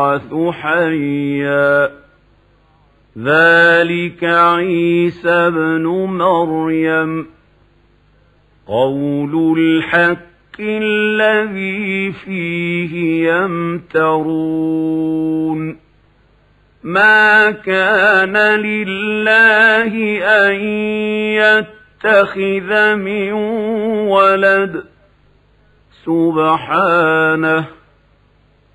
حيا ذلك عيسى ابن مريم قول الحق الذي فيه يمترون ما كان لله أن يتخذ من ولد سبحانه